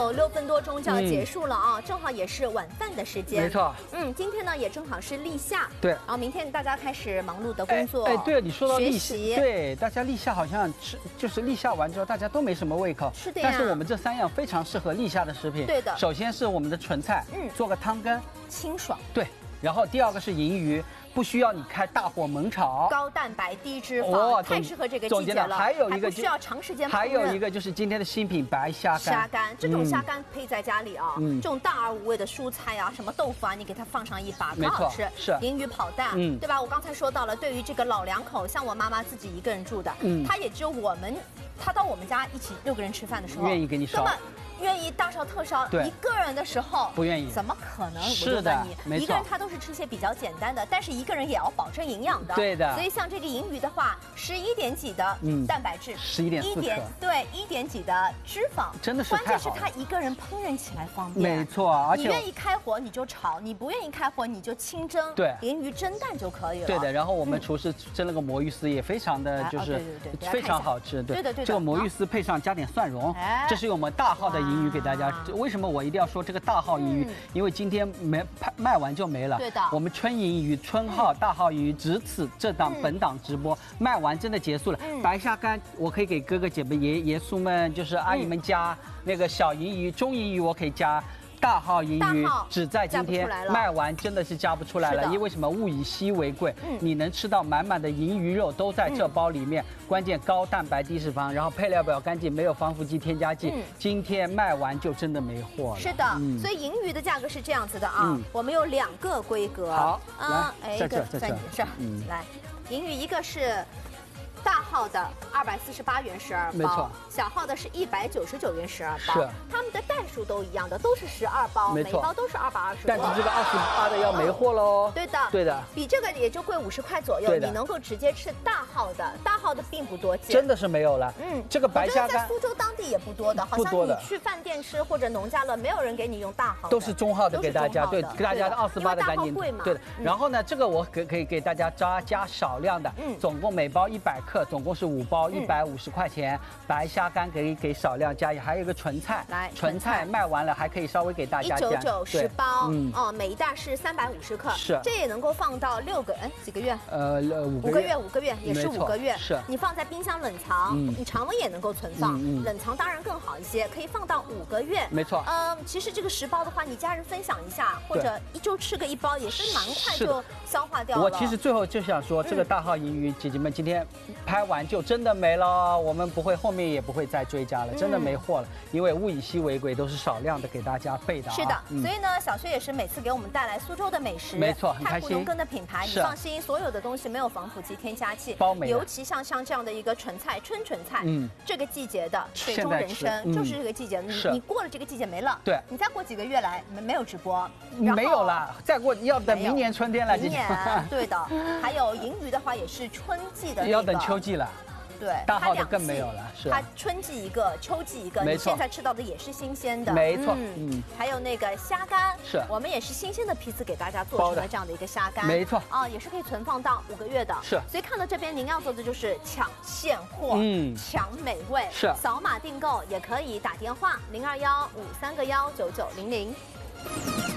有6分多钟就要结束了啊，正好也是晚饭的时间。 没错。 今天呢也正好是立夏。 对。 然后明天大家开始忙碌的工作。 对，你说到立夏， 学习。 对，大家立夏好像就是立夏完之后大家都没什么胃口。 是的呀。 但是我们这3样非常适合立夏的食品。 对的。 首先是我们的纯菜，做个汤羹， 清爽。 对。然后第2个是银鱼。不需要你开大火猛炒， 高蛋白低脂肪，太适合这个季节了。 还有一个不需要长时间烹饪。 还有一个就是今天的新品白虾干。 虾干这种虾干配在家里啊，这种大而无畏的蔬菜啊，什么豆腐啊，你给它放上一把，很好吃。 是银鱼跑蛋，对吧？我刚才说到了，对于这个老两口，像我妈妈自己一个人住的，她也只有她到我们家一起6个人吃饭的时候， 愿意给你烧。 愿意大烧特烧，一个人的时候不愿意， 怎么可能？ 是的， 一个人他都是吃些比较简单的，但是一个人也要保证营养的。 对的。 所以像这个银鱼的话，11点几的蛋白质 ，11.4克， 对，1点几的脂肪， 真的是太好了。 关键是他一个人烹饪起来方便。 没错，而且你愿意开火你就炒，你不愿意开火你就清蒸， 对， 银鱼蒸蛋就可以了。 对的。然后我们厨师蒸了个魔芋丝，也非常的就是非常好吃。 对的。 这个魔芋丝配上加点蒜蓉，这是我们大号的银鱼给大家。为什么我一定要说这个大号银鱼？因为今天卖完就没了。 对的。 我们春银鱼、春号、大号银鱼只此这档本档直播卖完真的结束了。白虾干我可以给哥哥姐妹、爷叔们，就是阿姨们加那个小银鱼、中银鱼，我可以加。大号银鱼只在今天卖完，真的是加不出来了。因为什么？物以稀为贵。你能吃到满满的银鱼肉都在这包里面，关键高蛋白低脂肪，然后配料表干净，没有防腐剂添加剂。今天卖完就真的没货了。 是的，所以银鱼的价格是这样子的啊。我们有2个规格。 好，来， 一个在你这儿，来，银鱼一个是。大号的248元12包， 没错。 小号的是199元12包， 是。 它们的袋数都一样的，都是12包，每包都是220多。 但是这个28的要没货喽。 对的， 对的。 比这个也就贵50块左右，你能够直接吃大号的，大号的并不多见。 真的是没有了。这个白虾干在苏州当地也不多的，好像你去饭店吃或者农家乐，没有人给你用大号的， 都是中号的给大家，对，给大家的28的赶紧。对的。然后呢，这个我可以给大家加少量的，总共每包100克，总共是5包，150块钱。白虾干给少量加，还有一个纯菜， 来， 纯菜卖完了还可以稍微给大家加 ，199包，每一袋是350克， 是， 这也能够放到几个月？5个月，也是5个月。 是， 你放在冰箱冷藏，你常温也能够存放，冷藏当然更好一些，可以放到5个月。 没错。 其实这个10包的话，你家人分享一下，或者1周吃个1包，也是蛮快就消化掉了。 我其实最后就想说，这个大号银鱼姐姐们今天拍完就真的没了，我们不会后面也不会再追加了，真的没货了，因为物以稀为贵，都是少量的给大家备的。 是的，所以呢，小薛也是每次给我们带来苏州的美食， 没错，很开心。 太古农耕的品牌，你放心，所有的东西没有防腐剂、添加剂，尤其像这样的一个纯菜，春菜，这个季节的水中人参就是这个季节，你过了这个季节没了， 对， 你再过几个月来没有直播， 没有了，再过要等明年春天了， 明年对的，还有银鱼的话也是春季的， 要等秋季了。 对， 大号的更没有了，是它春季一个，秋季一个，你现在吃到的也是新鲜的， 没错， 还有那个虾干， 是我们也是新鲜的批次给大家做成了这样的一个虾干， 没错， 也是可以存放到5个月的， 是， 所以看到这边您要做的就是抢现货，抢美味， 是， 扫码订购也可以打电话0215319900。